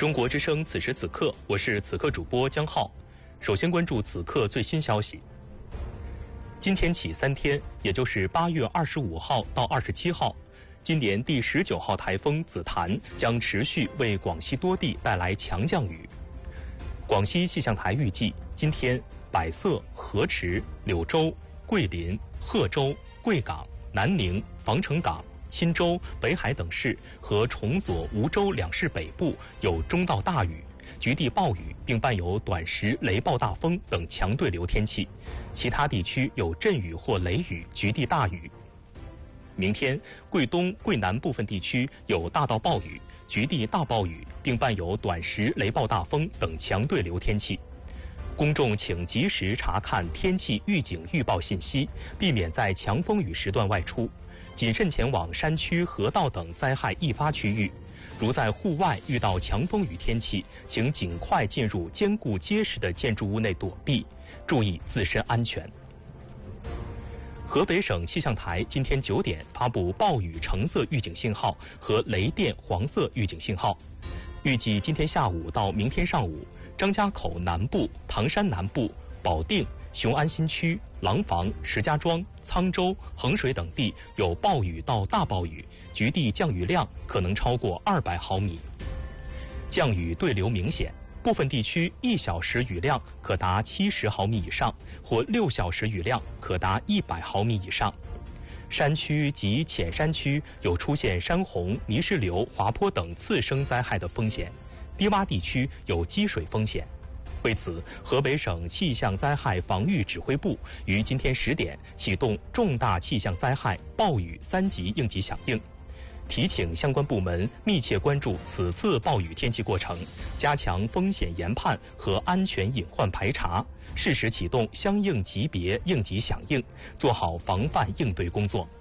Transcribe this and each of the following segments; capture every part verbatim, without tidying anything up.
中国之声此时此刻，我是此刻主播江浩。首先关注此刻最新消息。今天起三天，也就是八月二十五号到二十七号，今年第十九号台风紫檀将持续为广西多地带来强降雨。广西气象台预计，今天百色、河池、柳州、桂林、贺州、贵港、南宁、防城港、钦州、北海等市和崇左、梧州两市北部有中到大雨，局地暴雨，并伴有短时雷暴大风等强对流天气，其他地区有阵雨或雷雨，局地大雨。明天，贵东、贵南部分地区有大到暴雨，局地大暴雨，并伴有短时雷暴大风等强对流天气。公众请及时查看天气预警预报信息，避免在强风雨时段外出，谨慎前往山区、河道等灾害易发区域。如在户外遇到强风雨天气，请尽快进入坚固结实的建筑物内躲避，注意自身安全。河北省气象台今天九点发布暴雨橙色预警信号和雷电黄色预警信号，预计今天下午到明天上午，张家口南部、唐山南部、保定、雄安新区、廊坊、石家庄、沧州、衡水等地有暴雨到大暴雨，局地降雨量可能超过二百毫米。降雨对流明显，部分地区一小时雨量可达七十毫米以上，或六小时雨量可达一百毫米以上。山区及浅山区有出现山洪、泥石流、滑坡等次生灾害的风险，低洼地区有积水风险。为此，河北省气象灾害防御指挥部于今天十点启动重大气象灾害暴雨三级应急响应，提请相关部门密切关注此次暴雨天气过程，加强风险研判和安全隐患排查，适时启动相应级别应急响应，做好防范应对工作。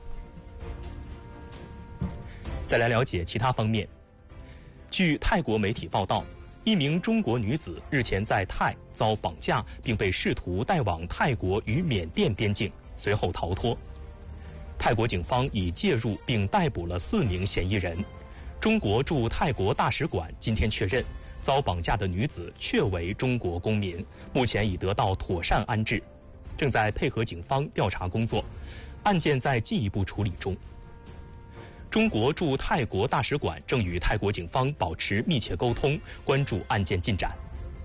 再来了解其他方面。据泰国媒体报道，一名中国女子日前在泰遭绑架，并被试图带往泰国与缅甸边境，随后逃脱。泰国警方已介入并逮捕了四名嫌疑人。中国驻泰国大使馆今天确认，遭绑架的女子确为中国公民，目前已得到妥善安置，正在配合警方调查工作，案件在进一步处理中。中国驻泰国大使馆正与泰国警方保持密切沟通，关注案件进展。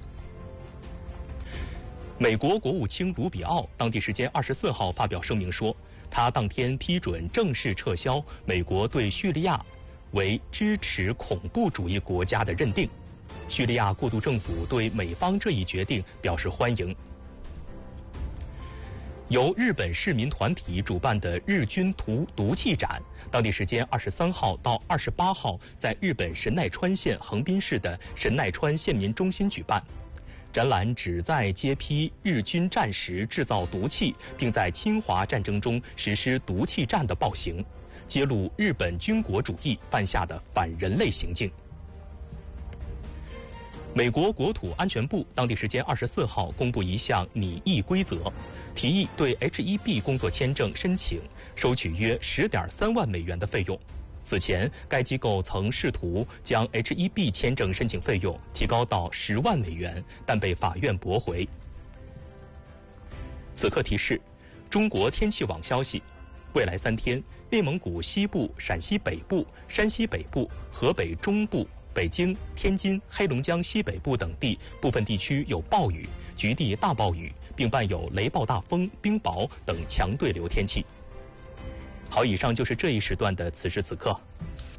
美国国务卿卢比奥当地时间二十四号发表声明说，他当天批准正式撤销美国对叙利亚为支持恐怖主义国家的认定。叙利亚过渡政府对美方这一决定表示欢迎。由日本市民团体主办的日军毒毒气展，当地时间二十三号到二十八号在日本神奈川县横滨市的神奈川县民中心举办。展览旨在揭批日军战时制造毒气，并在侵华战争中实施毒气战的暴行，揭露日本军国主义犯下的反人类行径。美国国土安全部当地时间二十四号公布一项拟议规则，提议对 H 一 B 工作签证申请收取约 十点三万美元的费用。此前，该机构曾试图将 H 一 B 签证申请费用提高到十万美元，但被法院驳回。此刻提示：中国天气网消息，未来三天，内蒙古西部、陕西北部、山西北部、河北中部、北京、天津、黑龙江西北部等地部分地区有暴雨，局地大暴雨，并伴有雷暴大风、冰雹等强对流天气。好，以上就是这一时段的此时此刻。